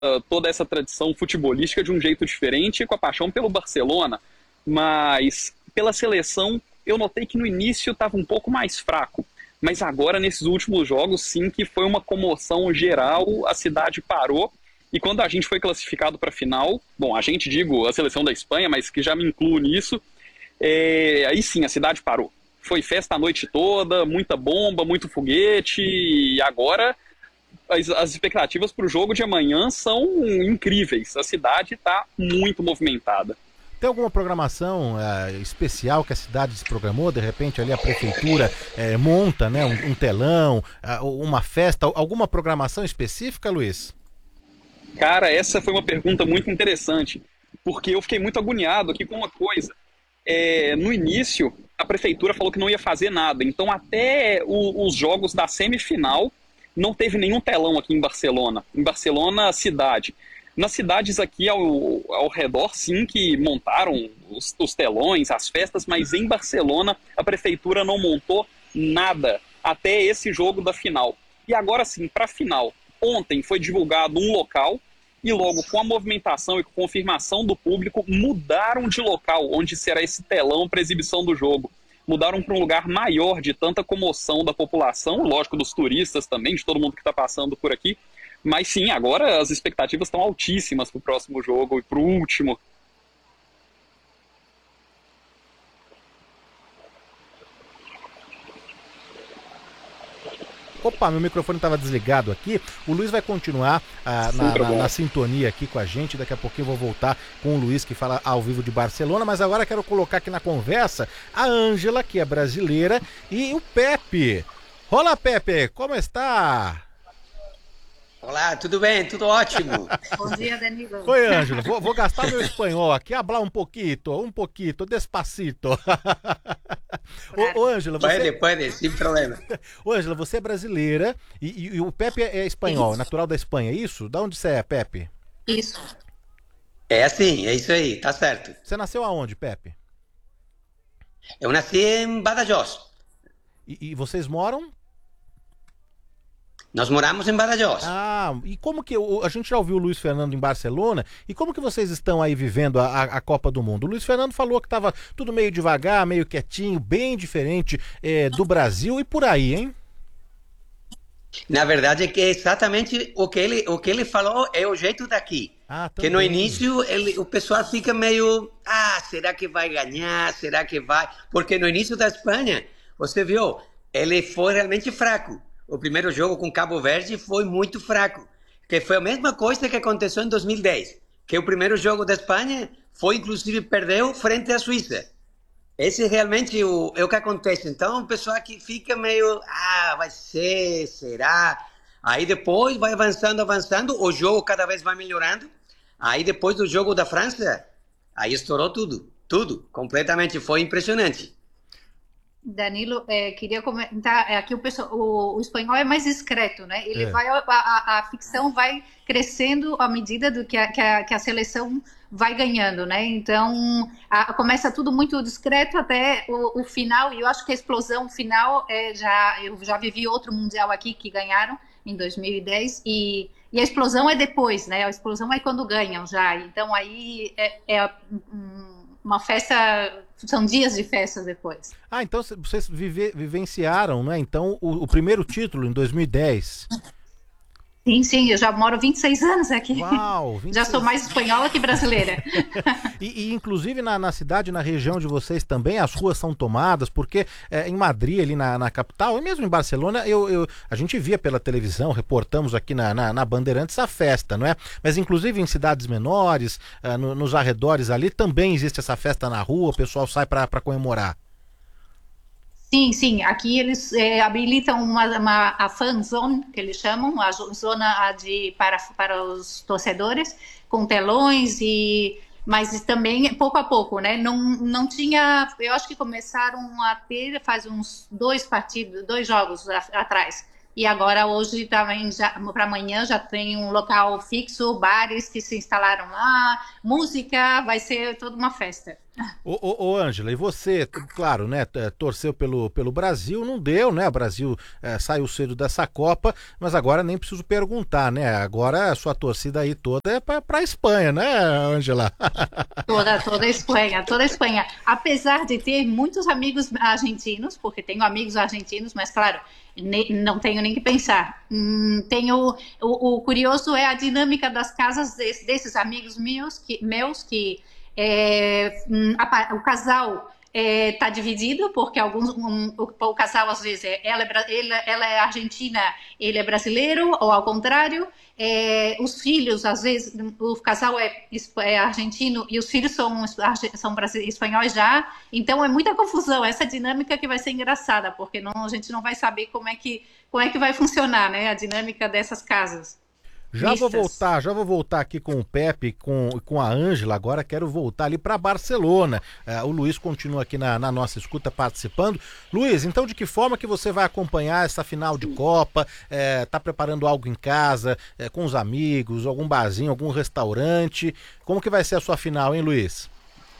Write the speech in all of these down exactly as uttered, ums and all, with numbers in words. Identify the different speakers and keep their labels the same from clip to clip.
Speaker 1: toda essa tradição futebolística de um jeito diferente, com a paixão pelo Barcelona, mas pela seleção eu notei que no início estava um pouco mais fraco, mas agora nesses últimos jogos sim que foi uma comoção geral, a cidade parou, e quando a gente foi classificado para a final, bom, a gente digo a seleção da Espanha, mas que já me incluo nisso, é, aí sim a cidade parou. Foi festa a noite toda, muita bomba, muito foguete, e agora as, as expectativas para o jogo de amanhã são incríveis. A cidade está muito movimentada.
Speaker 2: Tem alguma programação uh, especial que a cidade se programou? De repente ali a prefeitura uh, monta, né, um, um telão, uh, uma festa, alguma programação específica, Luiz?
Speaker 1: Cara, essa foi uma pergunta muito interessante, porque eu fiquei muito agoniado aqui com uma coisa. É, no início, a prefeitura falou que não ia fazer nada, então até o, os jogos da semifinal não teve nenhum telão aqui em Barcelona, em Barcelona cidade. Nas cidades aqui ao, ao redor, sim, que montaram os, os telões, as festas, mas em Barcelona a prefeitura não montou nada até esse jogo da final. E agora sim, para a final, ontem foi divulgado um local e logo com a movimentação e com a confirmação do público, mudaram de local onde será esse telão para exibição do jogo. Mudaram para um lugar maior de tanta comoção da população, lógico, dos turistas também, de todo mundo que está passando por aqui. Mas sim, agora as expectativas estão altíssimas para o próximo jogo e para o último.
Speaker 2: Opa, meu microfone estava desligado aqui. O Luiz vai continuar ah, na, na, na sintonia aqui com a gente. Daqui a pouquinho eu vou voltar com o Luiz, que fala ao vivo de Barcelona. Mas agora quero colocar aqui na conversa a Ângela, que é brasileira, e o Pepe. Olá, Pepe, como está?
Speaker 3: Olá, tudo bem? Tudo ótimo.
Speaker 4: Bom dia, Danilo.
Speaker 2: Oi, Ângela. Vou, vou gastar meu espanhol aqui. Hablar um pouquinho, um pouquinho, despacito. Ô, ô, Ângela, você...
Speaker 3: Pode, pode, sem problema.
Speaker 2: Ô, Ângela, você é brasileira e, e, e o Pepe é espanhol, isso. Natural da Espanha, é isso? Da onde você é, Pepe?
Speaker 4: Isso.
Speaker 3: É assim, é isso aí, tá certo.
Speaker 2: Você nasceu aonde, Pepe?
Speaker 3: Eu nasci em Badajoz.
Speaker 2: E, e vocês moram?
Speaker 3: Nós moramos em Badajoz.
Speaker 2: Ah, e como que... A gente já ouviu o Luiz Fernando em Barcelona, e como que vocês estão aí vivendo a, a Copa do Mundo? O Luiz Fernando falou que estava tudo meio devagar, meio quietinho, bem diferente é, do Brasil, e por aí, hein?
Speaker 3: Na verdade é que exatamente o que ele, o que ele falou é o jeito daqui. Ah, que no início ele, o pessoal fica meio... Ah, será que vai ganhar? Será que vai? Porque no início da Espanha, você viu, ele foi realmente fraco. O primeiro jogo com Cabo Verde foi muito fraco, que foi a mesma coisa que aconteceu em dois mil e dez, que o primeiro jogo da Espanha foi, inclusive, perdeu frente à Suíça. Esse realmente o, é o que acontece. Então, o pessoal aqui fica meio, ah, vai ser, será? Aí depois vai avançando, avançando, o jogo cada vez vai melhorando. Aí depois do jogo da França, aí estourou tudo, tudo, completamente, foi impressionante.
Speaker 4: Danilo, é, queria comentar, é, aqui o, pessoal, o, o espanhol é mais discreto, né? Ele
Speaker 2: é.
Speaker 4: vai, a, a, a ficção vai crescendo à medida do que a, que a, que a seleção vai ganhando, né? Então, a, começa tudo muito discreto até o, o final, e eu acho que a explosão final, é, já, eu já vivi outro Mundial aqui que ganharam em dois mil e dez, e, e a explosão é depois, né? A explosão é quando ganham já, então aí é, é um, uma festa... São dias de festa depois.
Speaker 2: Ah, então vocês vive, vivenciaram, né? Então, o, o primeiro título em dois mil e dez.
Speaker 4: Sim, sim, eu já moro vinte e seis anos aqui.
Speaker 2: Uau! vinte e seis...
Speaker 4: Já sou mais espanhola que brasileira.
Speaker 2: e, e, inclusive, na, na cidade, na região de vocês também, as ruas são tomadas, porque é, em Madrid, ali na, na capital, e mesmo em Barcelona, eu, eu, a gente via pela televisão, reportamos aqui na, na, na Bandeirantes a festa, não é? Mas, inclusive, em cidades menores, uh, no, nos arredores ali, também existe essa festa na rua, o pessoal sai para comemorar.
Speaker 4: Sim, sim. Aqui eles é, habilitam uma, uma, a fan zone, que eles chamam, a zona de, para, para os torcedores, com telões, e, mas também pouco a pouco, né? Não, não tinha... Eu acho que começaram a ter faz uns dois partidos, dois jogos a, atrás. E agora, hoje, também, para amanhã, já tem um local fixo, bares que se instalaram lá, música, vai ser toda uma festa.
Speaker 2: Ô, ô, ô Ângela, e você, claro, né, torceu pelo, pelo Brasil, não deu, né, o Brasil é, saiu cedo dessa Copa, mas agora nem preciso perguntar, né, agora a sua torcida aí toda é pra, pra Espanha, né, Ângela?
Speaker 4: Toda, toda a Espanha, toda a Espanha, apesar de ter muitos amigos argentinos, porque tenho amigos argentinos, mas claro, ne, não tenho nem que pensar, hum, tenho, o, o curioso é a dinâmica das casas desse, desses amigos meus, que, meus, que É, a, o casal está é, dividido, porque alguns, um, o, o casal às vezes é, ela, é, ele, ela é argentina, ele é brasileiro, ou ao contrário, é, os filhos, às vezes o casal é, é argentino e os filhos são, são espanhóis já, então é muita confusão, essa dinâmica que vai ser engraçada, porque não, a gente não vai saber como é que, como é que vai funcionar, né, a dinâmica dessas casas.
Speaker 2: Já vou voltar, já vou voltar aqui com o Pepe, com, com a Ângela, agora quero voltar ali para Barcelona. É, o Luiz continua aqui na, na nossa escuta participando. Luiz, então de que forma que você vai acompanhar essa final de Copa? É, tá preparando algo em casa, é, com os amigos, algum barzinho, algum restaurante? Como que vai ser a sua final, hein, Luiz?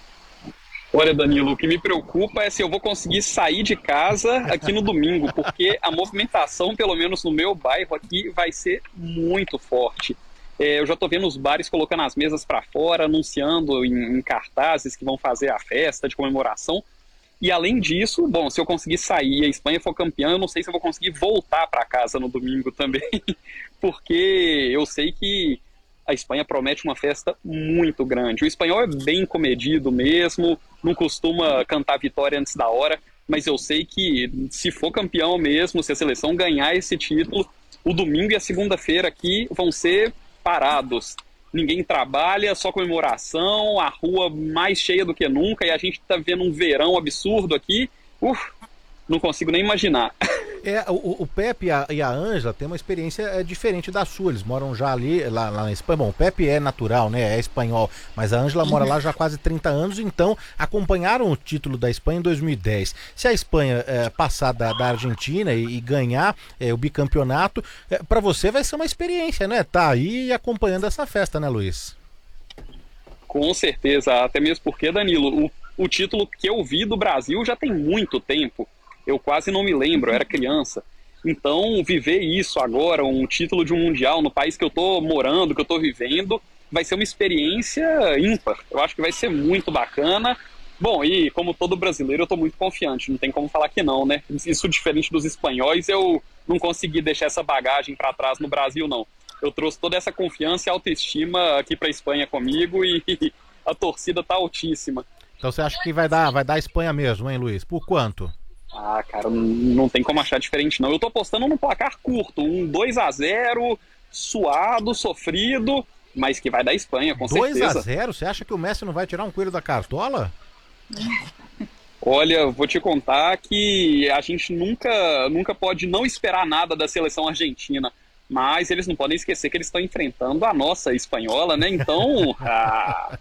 Speaker 1: Olha, Danilo, o que me preocupa é se eu vou conseguir sair de casa aqui no domingo, porque a movimentação, pelo menos no meu bairro aqui, vai ser muito forte. É, eu já estou vendo os bares colocando as mesas para fora, anunciando em, em cartazes que vão fazer a festa de comemoração. E além disso, bom, se eu conseguir sair e a Espanha for campeã, eu não sei se eu vou conseguir voltar para casa no domingo também, porque eu sei que a Espanha promete uma festa muito grande. O espanhol é bem comedido mesmo, não costuma cantar vitória antes da hora, mas eu sei que se for campeão mesmo, se a seleção ganhar esse título, o domingo e a segunda-feira aqui vão ser parados. Ninguém trabalha, só comemoração, a rua mais cheia do que nunca, e a gente tá vendo um verão absurdo aqui. Uf, não consigo nem imaginar.
Speaker 2: É, o, o Pepe e a Ângela têm uma experiência é, diferente da sua, eles moram já ali, lá, lá na Espanha. Bom, o Pepe é natural, né, é espanhol, mas a Ângela mora lá já há quase trinta anos, então acompanharam o título da Espanha em dois mil e dez. Se a Espanha é, passar da, da Argentina e, e ganhar é, o bicampeonato, é, para você vai ser uma experiência, né, tá aí acompanhando essa festa, né, Luiz?
Speaker 1: Com certeza, até mesmo porque, Danilo, o, o título que eu vi do Brasil já tem muito tempo. Eu quase não me lembro, eu era criança. Então, viver isso agora, um título de um mundial no país que eu tô morando, que eu tô vivendo, vai ser uma experiência ímpar. Eu acho que vai ser muito bacana. Bom, e como todo brasileiro, eu tô muito confiante, não tem como falar que não, né? Isso diferente dos espanhóis, eu não consegui deixar essa bagagem para trás no Brasil, não. Eu trouxe toda essa confiança e autoestima aqui pra Espanha comigo e a torcida tá altíssima.
Speaker 2: Então você acha que vai dar, vai dar a Espanha mesmo, hein, Luiz? Por quanto?
Speaker 1: Ah, cara, não tem como achar diferente, não. Eu tô apostando num placar curto, um dois a zero, suado, sofrido, mas que vai dar Espanha, com certeza.
Speaker 2: dois a zero? Você acha que o Messi não vai tirar um coelho da cartola?
Speaker 1: Olha, vou te contar que a gente nunca, nunca pode não esperar nada da seleção argentina, mas eles não podem esquecer que eles estão enfrentando a nossa espanhola, né? Então... ah...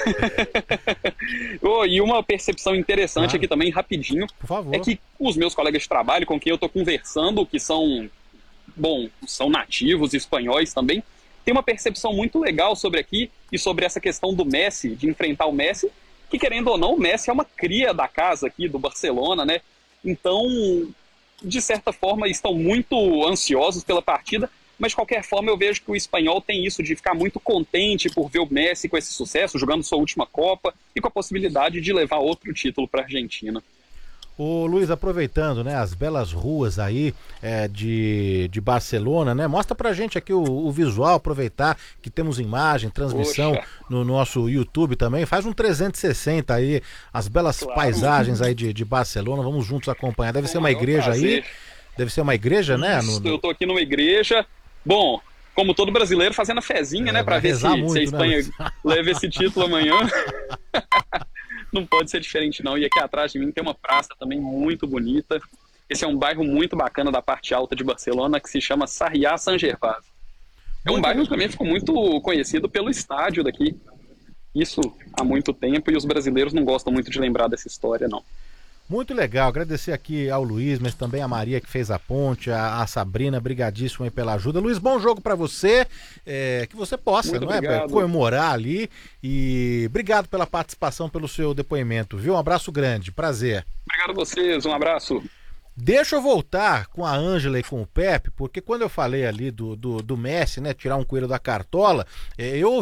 Speaker 1: oh, e uma percepção interessante claro. Aqui também, rapidinho,
Speaker 2: por favor.
Speaker 1: É que os meus colegas de trabalho com quem eu estou conversando, que são, bom, são nativos espanhóis também, tem uma percepção muito legal sobre aqui e sobre essa questão do Messi, de enfrentar o Messi, que querendo ou não, o Messi é uma cria da casa aqui, do Barcelona, né? Então, de certa forma, estão muito ansiosos pela partida, mas de qualquer forma eu vejo que o espanhol tem isso de ficar muito contente por ver o Messi com esse sucesso, jogando sua última Copa e com a possibilidade de levar outro título para a Argentina.
Speaker 2: Ô Luiz, aproveitando, né, as belas ruas aí é, de, de Barcelona, né, mostra pra gente aqui o, o visual, aproveitar que temos imagem, transmissão Poxa. No nosso YouTube também, faz um trezentos e sessenta aí, as belas claro. Paisagens aí de, de Barcelona, vamos juntos acompanhar, deve ser uma igreja aí, deve ser uma igreja, né?
Speaker 1: Isso,
Speaker 2: no, no...
Speaker 1: eu tô aqui numa igreja, bom, como todo brasileiro fazendo a fezinha, é, né, pra ver se, muito, se a Espanha né? leva esse título amanhã. Não pode ser diferente não, e aqui atrás de mim tem uma praça também muito bonita. Esse é um bairro muito bacana da parte alta de Barcelona, que se chama Sarrià Sant Gervasi. É um bairro que também ficou muito conhecido pelo estádio daqui. Isso há muito tempo, e os brasileiros não gostam muito de lembrar dessa história, não.
Speaker 2: Muito legal, agradecer aqui ao Luiz, mas também a Maria que fez a ponte, a, a Sabrina, brigadíssimo aí pela ajuda. Luiz, bom jogo para você, é, que você possa, Muito não obrigado. é, comemorar ali, e obrigado pela participação, pelo seu depoimento, viu? Um abraço grande, prazer.
Speaker 1: Obrigado a vocês, um abraço.
Speaker 2: Deixa eu voltar com a Ângela e com o Pepe, porque quando eu falei ali do, do, do Messi, né, tirar um coelho da cartola, eu